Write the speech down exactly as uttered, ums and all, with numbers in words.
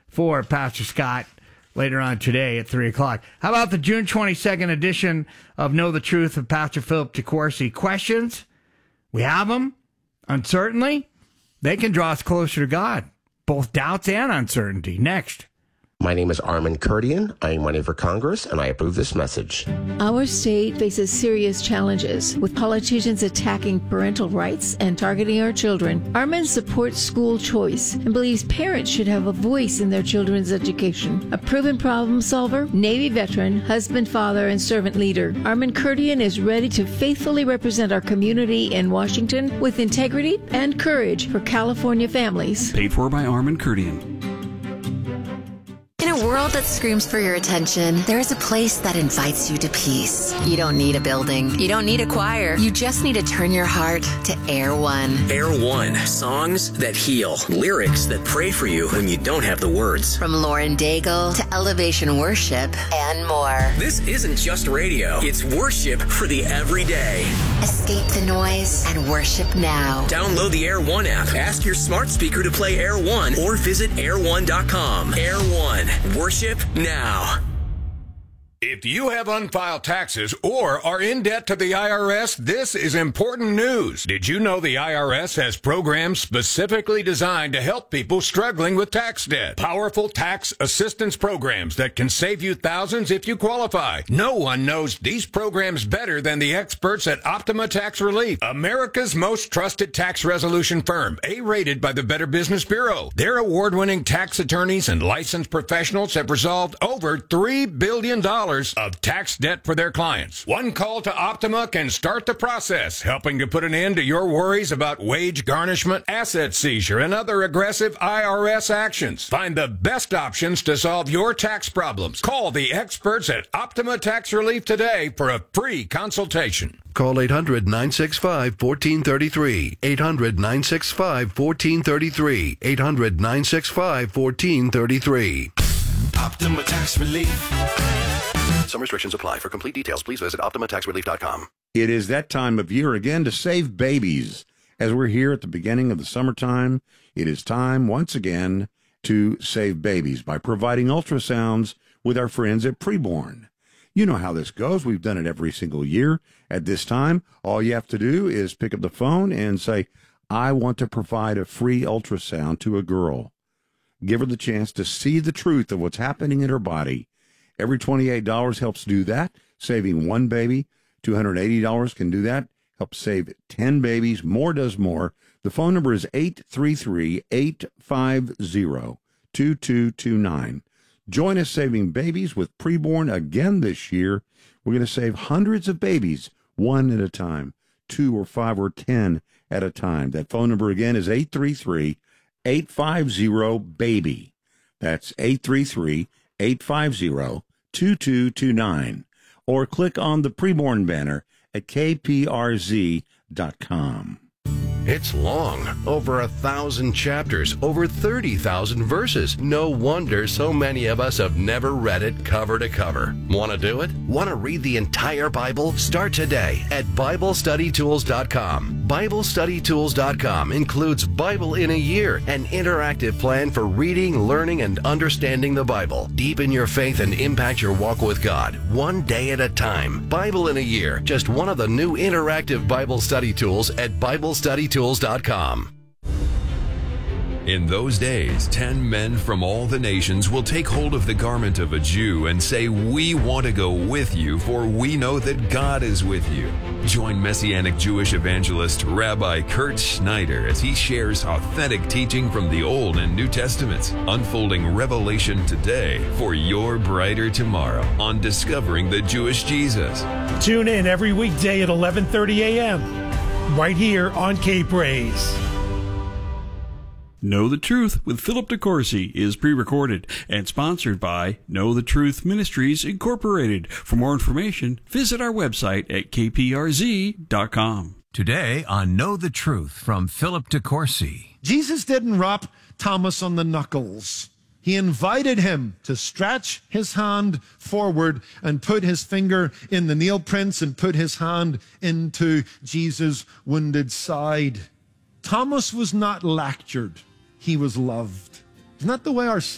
for Pastor Scott later on today at three o'clock. How about the June twenty-second edition of Know the Truth of Pastor Philip DeCourcy? Questions? We have them. Uncertainty? They can draw us closer to God. Both doubts and uncertainty. Next. My name is Armin Kurdian. I am running for Congress, and I approve this message. Our state faces serious challenges with politicians attacking parental rights and targeting our children. Armin supports school choice and believes parents should have a voice in their children's education. A proven problem solver, Navy veteran, husband, father, and servant leader, Armin Kurdian is ready to faithfully represent our community in Washington with integrity and courage for California families. Paid for by Armin Kurdian. In a world that screams for your attention, there is a place that invites you to peace. You don't need a building. You don't need a choir. You just need to turn your heart to Air One. Air One. Songs that heal. Lyrics that pray for you when you don't have the words. From Lauren Daigle to Elevation Worship and more. This isn't just radio. It's worship for the everyday. Escape the noise and worship now. Download the Air One app. Ask your smart speaker to play Air One or visit air one dot com. Air One. Worship now. If you have unfiled taxes or are in debt to the I R S, this is important news. Did you know the I R S has programs specifically designed to help people struggling with tax debt? Powerful tax assistance programs that can save you thousands if you qualify. No one knows these programs better than the experts at Optima Tax Relief, America's most trusted tax resolution firm, A-rated by the Better Business Bureau. Their award-winning tax attorneys and licensed professionals have resolved over three billion dollars of tax debt for their clients. One call to Optima can start the process, helping to put an end to your worries about wage garnishment, asset seizure, and other aggressive I R S actions. Find the best options to solve your tax problems. Call the experts at Optima Tax Relief today for a free consultation. Call eight hundred, nine six five, one four three three. eight hundred, nine six five, one four three three. eight hundred, nine six five, one four three three. Optima Tax Relief. Some restrictions apply. For complete details, please visit optima tax relief dot com. It is that time of year again to save babies. As we're here at the beginning of the summertime, it is time once again to save babies by providing ultrasounds with our friends at Preborn. You know how this goes. We've done it every single year. At this time, all you have to do is pick up the phone and say, I want to provide a free ultrasound to a girl. Give her the chance to see the truth of what's happening in her body. Every twenty-eight dollars helps do that, saving one baby. two hundred eighty dollars can do that, helps save ten babies. More does more. The phone number is eight three three, eight five zero, two two two nine. Join us saving babies with Preborn again this year. We're going to save hundreds of babies, one at a time, two or five or ten at a time. That phone number again is eight three three, eight five zero, BABY. That's eight three three, eight five zero, two two two nine. Or click on the Preborn banner at k p r z dot com. It's long, over a thousand chapters, over thirty thousand verses. No wonder so many of us have never read it cover to cover. Want to do it? Want to read the entire Bible? Start today at Bible Study Tools dot com. Bible Study Tools dot com includes Bible in a Year, an interactive plan for reading, learning, and understanding the Bible. Deepen your faith and impact your walk with God, one day at a time. Bible in a Year, just one of the new interactive Bible study tools at Bible Study Tools dot com. In those days, ten men from all the nations will take hold of the garment of a Jew and say, "We want to go with you, for we know that God is with you." Join Messianic Jewish evangelist Rabbi Kurt Schneider as he shares authentic teaching from the Old and New Testaments, unfolding revelation today for your brighter tomorrow on Discovering the Jewish Jesus. Tune in every weekday at eleven thirty a.m. right here on K-Praise. Know the Truth with Philip DeCourcy is pre-recorded and sponsored by Know the Truth Ministries Incorporated. For more information, visit our website at k p r z dot com. Today on Know the Truth from Philip DeCourcy. Jesus didn't rap Thomas on the knuckles. He invited him to stretch his hand forward and put his finger in the nail prints and put his hand into Jesus' wounded side. Thomas was not lectured. He was loved. Isn't that the way our